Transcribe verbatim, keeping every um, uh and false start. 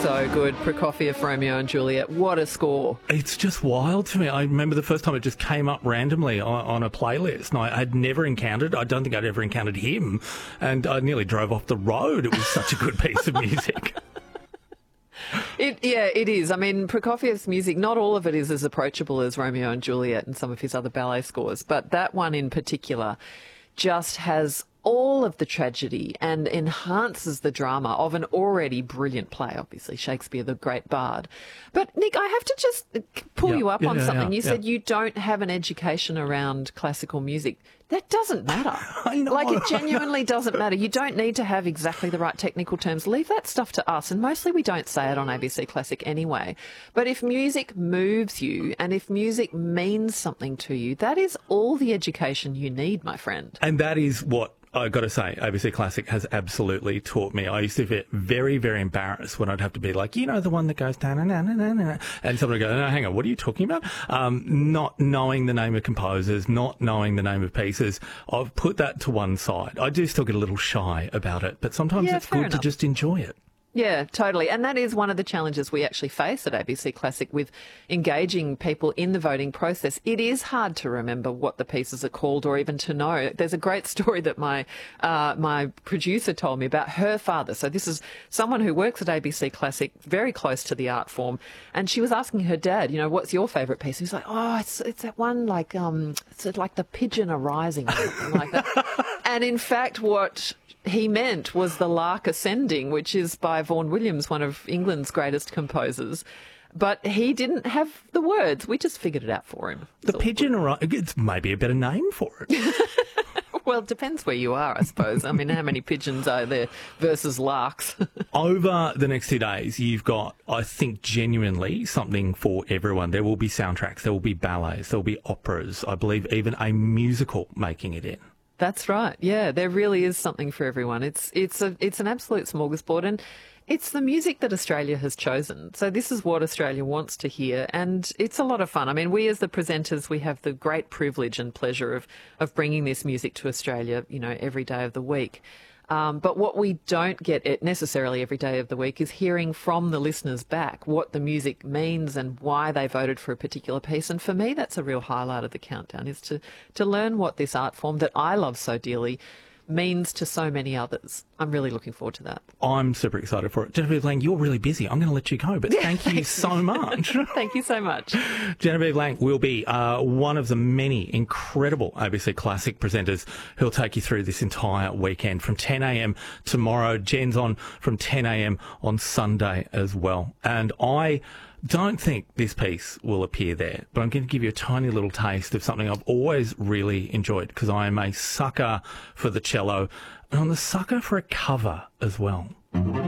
so good. Prokofiev, Romeo and Juliet. What a score. It's just wild to me. I remember the first time it just came up randomly on, on a playlist, and I had never encountered, I don't think I'd ever encountered him, and I nearly drove off the road. It was such a good piece of music. It, yeah, it is. I mean, Prokofiev's music, not all of it is as approachable as Romeo and Juliet and some of his other ballet scores, but that one in particular just has all of the tragedy and enhances the drama of an already brilliant play, obviously, Shakespeare, the great bard. But, Nick, I have to just pull yeah, you up yeah, on yeah, something. yeah, you yeah. said you don't have an education around classical music. That doesn't matter. I know. Like, it genuinely doesn't matter. You don't need to have exactly the right technical terms. Leave that stuff to us. And mostly we don't say it on A B C Classic anyway. But if music moves you and if music means something to you, that is all the education you need, my friend. And that is what I've got to say, A B C Classic has absolutely taught me. I used to get very, very embarrassed when I'd have to be like, you know, the one that goes, na na na na na, and someone would go, no, hang on, what are you talking about? Um, not knowing the name of composers, not knowing the name of pieces. I've put that to one side. I do still get a little shy about it, but sometimes Yeah, it's fair good to enough. just enjoy it. Yeah, totally. And that is one of the challenges we actually face at A B C Classic with engaging people in the voting process. It is hard to remember what the pieces are called or even to know. There's a great story that my uh, my producer told me about her father. So this is someone who works at A B C Classic, very close to the art form. And she was asking her dad, you know, what's your favourite piece? He was like, oh, it's it's that one like, um, it's like The Pigeon Arising or something like that. And in fact, what he meant was The Lark Ascending, which is by Vaughan Williams, one of England's greatest composers. But he didn't have the words. We just figured it out for him. The So- pigeon, ar- it's maybe a better name for it. Well, it depends where you are, I suppose. I mean, how many pigeons are there versus larks? Over the next two days, you've got, I think, genuinely something for everyone. There will be soundtracks, there will be ballets, there will be operas. I believe even a musical making it in. That's right. Yeah, there really is something for everyone. It's it's a it's an absolute smorgasbord, and it's the music that Australia has chosen. So this is what Australia wants to hear, and it's a lot of fun. I mean, we as the presenters, we have the great privilege and pleasure of of bringing this music to Australia, you know, every day of the week. Um, but what we don't get it necessarily every day of the week is hearing from the listeners back what the music means and why they voted for a particular piece. And for me, that's a real highlight of the countdown, is to, to learn what this art form that I love so dearly means to so many others. I'm really looking forward to that. I'm super excited for it. Genevieve Lang, you're really busy. I'm going to let you go, but thank you so much. Thank you so much. Genevieve Lang will be uh, one of the many incredible A B C Classic presenters who'll take you through this entire weekend from ten a m tomorrow. Jen's on from ten a m on Sunday as well. And I don't think this piece will appear there, but I'm going to give you a tiny little taste of something I've always really enjoyed, because I am a sucker for the cello, and I'm the sucker for a cover as well.